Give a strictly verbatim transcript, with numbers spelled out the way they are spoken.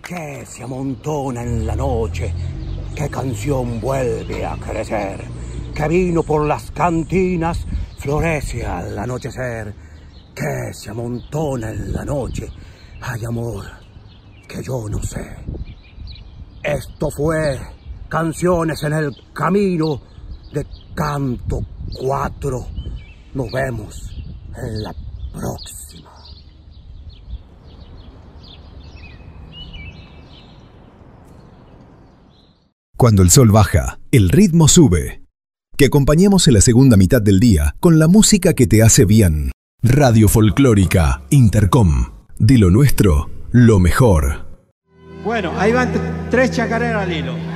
que se amontona en la noche, qué canción vuelve a crecer, que vino por las cantinas, florece al anochecer, que se amontona en la noche, hay amor que yo no sé. Esto fue Canciones en el Camino de Canto cuatro. Nos vemos en la próxima. Cuando el sol baja, el ritmo sube. Que acompañemos en la segunda mitad del día con la música que te hace bien. Radio Folclórica Intercom. De lo nuestro, lo mejor. Bueno, ahí van tres chacareras al hilo.